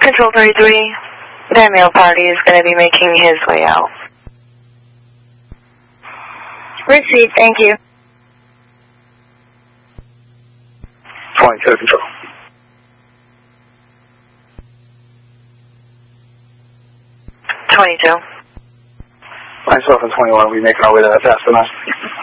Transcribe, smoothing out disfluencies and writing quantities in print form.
Control 33, that male party is going to be making his way out. Received, thank you. 22 Control. 22. Myself and 21, we making our way to that fast enough.